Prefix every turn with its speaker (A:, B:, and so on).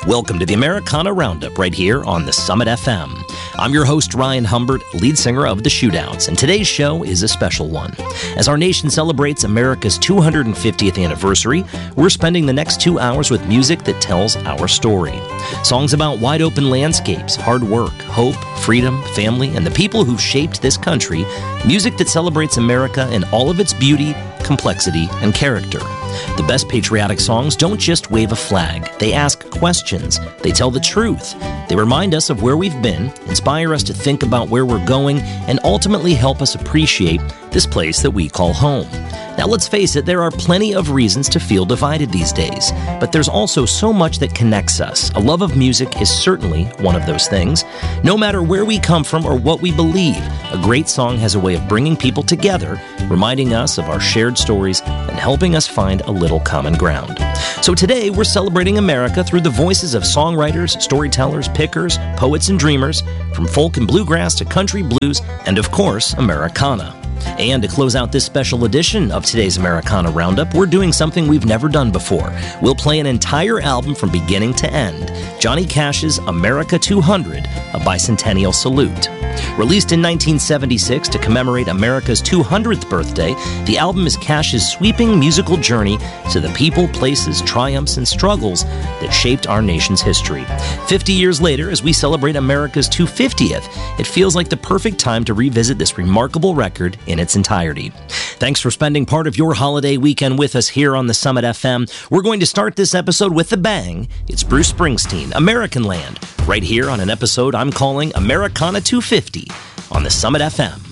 A: Welcome to the Americana Roundup right here on the Summit FM. I'm your host, Ryan Humbert, lead singer of The Shootouts, and today's show is a special one. As our nation celebrates America's 250th anniversary, we're spending the next 2 hours with music that tells our story. Songs about wide-open landscapes, hard work, hope, freedom, family, and the people who've shaped this country. Music that celebrates America in all of its beauty, complexity, and character. The best patriotic songs don't just wave a flag. They ask questions. They tell the truth. They remind us of where we've been, inspire us to think about where we're going, and ultimately help us appreciate this place that we call home. Now, let's face it, there are plenty of reasons to feel divided these days, but there's also so much that connects us. A love of music is certainly one of those things. No matter where we come from or what we believe, a great song has a way of bringing people together, reminding us of our shared stories and helping us find a little common ground. So today, we're celebrating America through the voices of songwriters, storytellers, pickers, poets, and dreamers, from folk and bluegrass to country blues, and of course, Americana. And to close out this special edition of today's Americana Roundup, we're doing something we've never done before. We'll play an entire album from beginning to end, Johnny Cash's America 200, a bicentennial salute. Released in 1976 to commemorate America's 200th birthday, the album is Cash's sweeping musical journey to the people, places, triumphs, and struggles that shaped our nation's history. 50 years later, as we celebrate America's 250th, it feels like the perfect time to revisit this remarkable record in its entirety. Thanks for spending part of your holiday weekend with us here on the Summit FM. We're going to start this episode with a bang. It's Bruce Springsteen, American Land, right here on an episode I'm calling Americana 250 on the Summit FM.